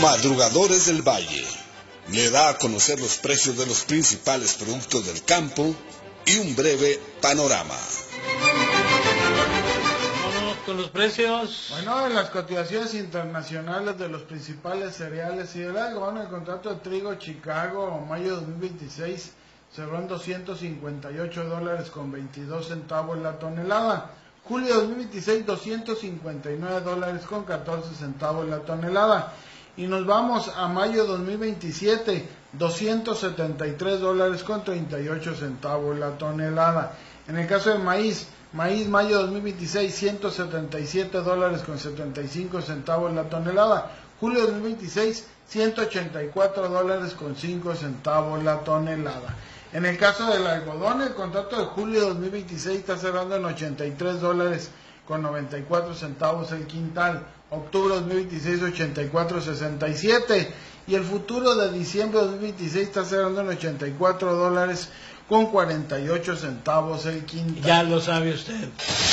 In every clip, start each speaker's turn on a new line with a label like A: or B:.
A: Madrugadores del Valle le da a conocer los precios de los principales productos del campo y un breve panorama.
B: Vámonos con los precios.
C: Bueno, en las cotizaciones internacionales de los principales cereales y el algodón, el contrato de trigo Chicago, mayo 2026, cerró en $258 con 22 centavos la tonelada. Julio 2026, $259 con 14 centavos la tonelada. Y nos vamos a mayo 2027, $273 con 38 centavos la tonelada. En el caso del maíz mayo 2026, $177 con 75 centavos la tonelada. Julio 2026, $184 con 5 centavos la tonelada. En el caso del algodón, el contrato de julio 2026 está cerrando en $83 con 94 centavos el quintal. Octubre 2026, $84.67. Y el futuro de diciembre 2026 está cerrando en $84 con 48 centavos el quintal.
B: Ya lo sabe usted.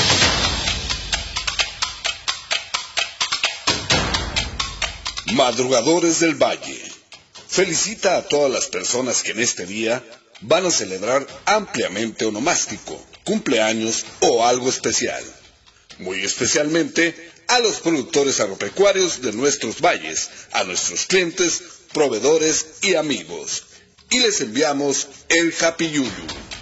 A: Madrugadores del Valle felicita a todas las personas que en este día van a celebrar ampliamente onomástico, cumpleaños o algo especial. Muy especialmente a los productores agropecuarios de nuestros valles, a nuestros clientes, proveedores y amigos. Y les enviamos el Happy Yuyu.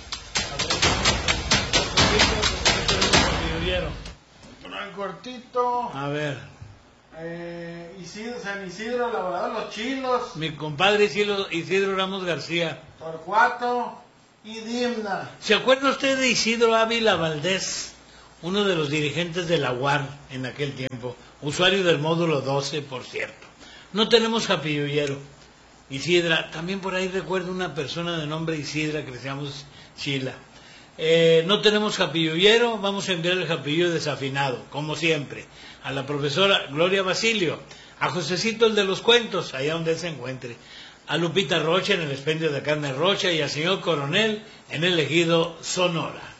C: Un cortito.
B: A ver.
C: San Isidro, Labrador, Los Chilos.
B: Mi compadre Isidro Ramos García.
C: Torcuato y Dimna.
B: ¿Se acuerda usted de Isidro Ávila Valdés? Uno de los dirigentes de la UAR en aquel tiempo, usuario del módulo 12, por cierto. No tenemos japilluyero. Isidra, también por ahí recuerdo una persona de nombre Isidra que le llamamos Chila. No tenemos japilluyero, vamos a enviar el japillo desafinado, como siempre, a la profesora Gloria Basilio, a Josecito el de los cuentos, allá donde él se encuentre, a Lupita Rocha en el expendio de carne Rocha y al señor Coronel en el ejido Sonora.